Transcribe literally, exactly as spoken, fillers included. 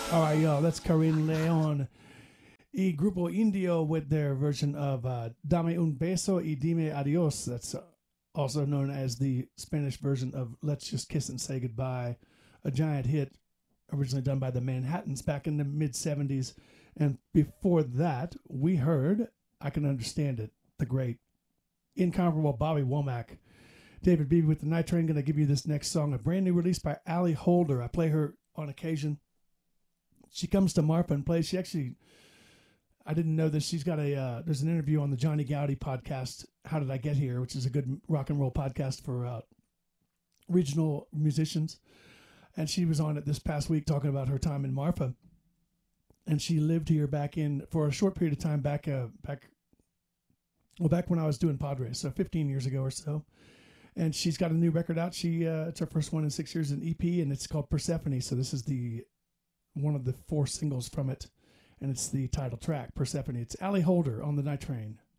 All right, y'all, that's Karin Leon y Grupo Indio with their version of uh, Dame un beso y dime adios. That's uh, also known as the Spanish version of Let's Just Kiss and Say Goodbye, a giant hit originally done by the Manhattans back in the mid seventies. And before that, we heard I Can Understand It, the great, incomparable Bobby Womack. David Beebe with the Night Train, going to give you this next song, a brand new release by Allie Holder. I play her on occasion. She comes to Marfa and plays. She actually, I didn't know this. She's got a, uh, there's an interview on the Johnny Gowdy podcast, How Did I Get Here, which is a good rock and roll podcast for uh, regional musicians. And she was on it this past week talking about her time in Marfa. And she lived here back in, for a short period of time back, uh, back, well, back when I was doing Padres, so fifteen years ago or so. And she's got a new record out. She, uh, it's her first one in six years, an E P, and it's called Persephone. So this is the one of the four singles from it, and it's the title track, Persephone. It's Allie Holder on the Night Train.